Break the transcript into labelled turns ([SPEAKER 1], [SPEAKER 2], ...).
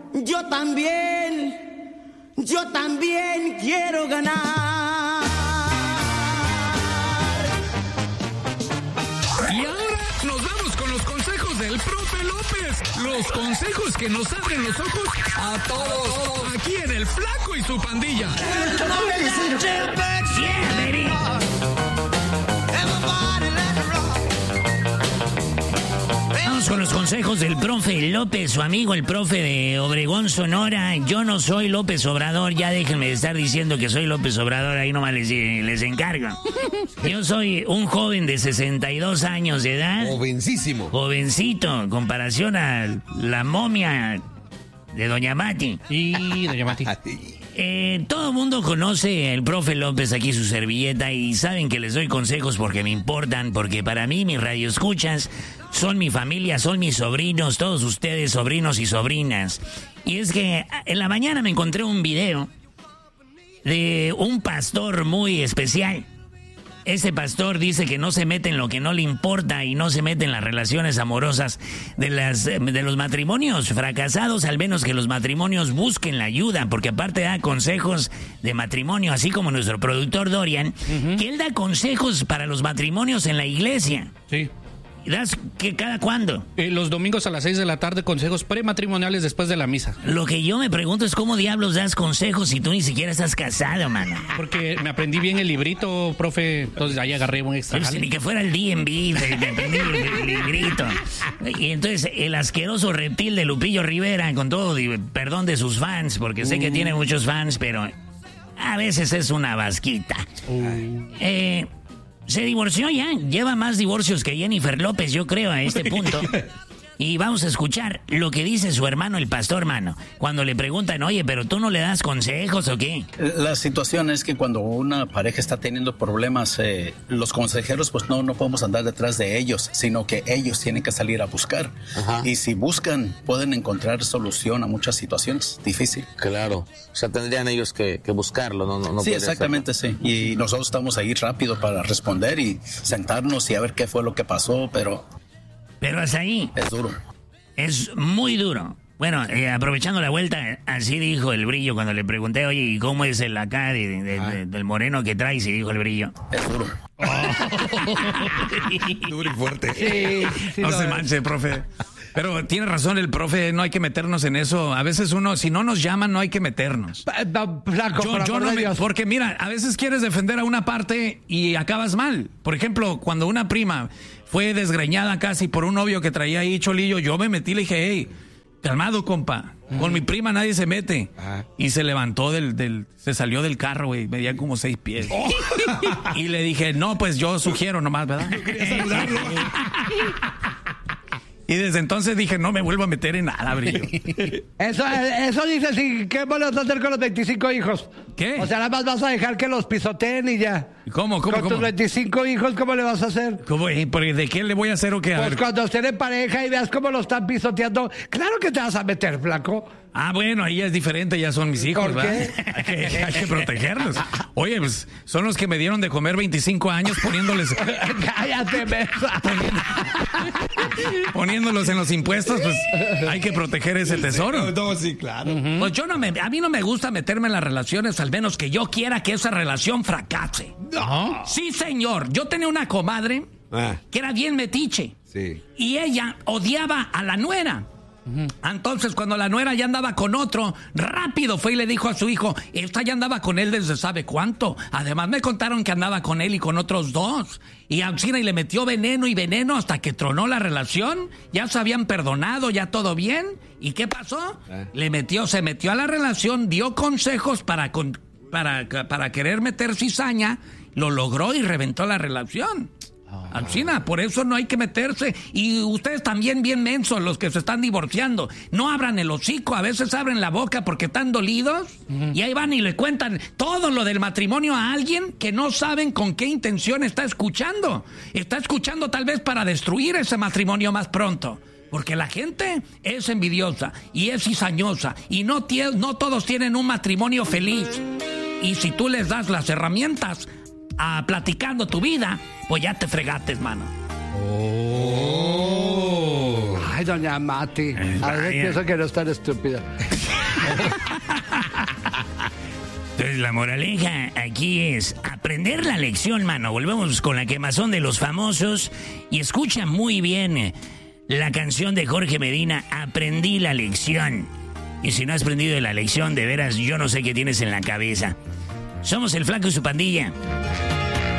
[SPEAKER 1] yo también quiero ganar.
[SPEAKER 2] Y ahora nos vamos con los consejos del profe López. Los consejos que nos abren los ojos a todos. Aquí en El Flaco y su pandilla.
[SPEAKER 3] Vamos con los consejos del profe López, su amigo el profe de Obregón, Sonora. Yo no soy López Obrador, ya déjenme de estar diciendo que soy López Obrador, ahí nomás les encargo. Yo soy un joven de 62 años de edad.
[SPEAKER 4] Jovencísimo.
[SPEAKER 3] Jovencito, en comparación a la momia de Doña Mati.
[SPEAKER 5] Y Doña Mati.
[SPEAKER 3] Todo el mundo conoce el profe López, aquí su servilleta, y saben que les doy consejos porque me importan, porque para mí mis radioescuchas son mi familia, son mis sobrinos, todos ustedes sobrinos y sobrinas. Y es que en la mañana me encontré un video de un pastor muy especial. Ese pastor dice que no se mete en lo que no le importa y no se mete en las relaciones amorosas de los matrimonios fracasados, al menos que los matrimonios busquen la ayuda, porque aparte da consejos de matrimonio, así como nuestro productor Dorian, que él da consejos para los matrimonios en la iglesia.
[SPEAKER 5] Sí.
[SPEAKER 3] ¿Das cada cuándo?
[SPEAKER 5] Los domingos a las 6 de la tarde, consejos prematrimoniales después de la misa.
[SPEAKER 3] Lo que yo me pregunto es cómo diablos das consejos si tú ni siquiera estás casado, mano.
[SPEAKER 5] Porque me aprendí bien el librito, profe, entonces ahí agarré un extra.
[SPEAKER 3] Ni que fuera el DMV, me aprendí el librito. Y entonces el asqueroso reptil de Lupillo Rivera, con todo perdón de sus fans, porque sé que tiene muchos fans, pero a veces es una vasquita. Se divorció ya, lleva más divorcios que Jennifer López, yo creo, a este punto. Y vamos a escuchar lo que dice su hermano, el pastor, mano. Cuando le preguntan, oye, ¿pero tú no le das consejos o qué?
[SPEAKER 6] La situación es que cuando una pareja está teniendo problemas, los consejeros, pues no podemos andar detrás de ellos, sino que ellos tienen que salir a buscar. Ajá. Y si buscan, pueden encontrar solución a muchas situaciones difíciles.
[SPEAKER 4] Claro, o sea, tendrían ellos que buscarlo, no
[SPEAKER 6] sí, exactamente, sí. Y nosotros estamos ahí rápido para responder y sentarnos y a ver qué fue lo que pasó, pero
[SPEAKER 3] hasta ahí.
[SPEAKER 6] Es duro.
[SPEAKER 3] Es muy duro. Bueno, aprovechando la vuelta, así dijo el Brillo cuando le pregunté, oye, ¿y cómo es el acá del moreno que traes? Y dijo el Brillo.
[SPEAKER 6] Es duro.
[SPEAKER 4] Duro y fuerte.
[SPEAKER 7] Sí, no se manche, profe. Pero tiene razón el profe, no hay que meternos en eso. A veces si no nos llaman, no hay que meternos. Porque mira, a veces quieres defender a una parte y acabas mal. Por ejemplo, cuando una prima fue desgreñada casi por un novio que traía ahí cholillo, yo me metí y le dije, hey, calmado, compa. Con mi prima nadie se mete. Y se levantó se salió del carro, güey. Medía como 6 pies. Y le dije, no, pues yo sugiero nomás, ¿verdad? Yo quería saludarlo. Y desde entonces dije, no me vuelvo a meter en nada, Brillo.
[SPEAKER 8] Eso dice, sí, ¿qué vas a hacer con los 25 hijos?
[SPEAKER 7] ¿Qué?
[SPEAKER 8] O sea, nada más vas a dejar que los pisoteen y ya.
[SPEAKER 7] ¿Cómo?
[SPEAKER 8] Con tus 25 hijos, ¿cómo le vas a hacer?
[SPEAKER 7] ¿Cómo? ¿De qué le voy a hacer o qué?
[SPEAKER 8] Pues cuando estén en pareja y veas cómo lo están pisoteando, claro que te vas a meter, flaco.
[SPEAKER 7] Ah, bueno, ahí es diferente, ya son mis hijos,
[SPEAKER 8] ¿por qué?
[SPEAKER 7] Hay que protegerlos. Oye, pues son los que me dieron de comer 25 años poniéndoles...
[SPEAKER 8] ¡Cállate, mesa!
[SPEAKER 7] Poniéndolos en los impuestos, pues hay que proteger ese tesoro.
[SPEAKER 4] No, sí, claro.
[SPEAKER 7] Pues a mí no me gusta meterme en las relaciones, al menos que yo quiera que esa relación fracase.
[SPEAKER 4] No.
[SPEAKER 7] Sí, señor. Yo tenía una comadre que era bien metiche.
[SPEAKER 4] Sí.
[SPEAKER 7] Y ella odiaba a la nuera. Entonces, cuando la nuera ya andaba con otro, rápido fue y le dijo a su hijo, esta ya andaba con él desde sabe cuánto. Además me contaron que andaba con él y con otros 2. Y a Alcina y le metió veneno y veneno hasta que tronó la relación. Ya se habían perdonado, ya todo bien. ¿Y qué pasó? Se metió a la relación, dio consejos para querer meter cizaña, lo logró y reventó la relación. Alcina, por eso no hay que meterse. Y ustedes también bien mensos, los que se están divorciando, no abran el hocico, a veces abren la boca porque están dolidos y ahí van y le cuentan todo lo del matrimonio a alguien que no saben con qué intención está escuchando tal vez para destruir ese matrimonio más pronto. Porque la gente es envidiosa y es cizañosa y no todos tienen un matrimonio feliz. Y si tú les das las herramientas platicando tu vida, pues ya te fregates, mano.
[SPEAKER 8] Ay, doña Mati. A veces
[SPEAKER 3] vaya.
[SPEAKER 8] pienso que no es tan estúpida.
[SPEAKER 3] Entonces la moraleja aquí es aprender la lección, mano. Volvemos con la quemazón de los famosos y escucha muy bien la canción de Jorge Medina, Aprendí la lección. Y si no has aprendido la lección, de veras, yo no sé qué tienes en la cabeza. Somos el Flaco y su pandilla.